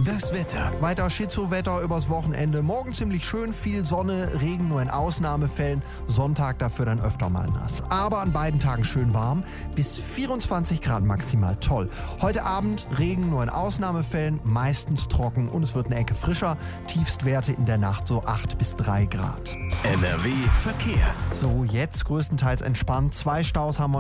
Das Wetter. Weiter Schizo-Wetter übers Wochenende. Morgen ziemlich schön, viel Sonne, Regen nur in Ausnahmefällen. Sonntag dafür dann öfter mal nass. Aber an beiden Tagen schön warm. Bis 24 Grad maximal. Toll. Heute Abend Regen nur in Ausnahmefällen, meistens trocken und es wird eine Ecke frischer. Tiefstwerte in der Nacht so 8 bis 3 Grad. NRW Verkehr. So, jetzt größtenteils entspannt. 2 Staus haben wir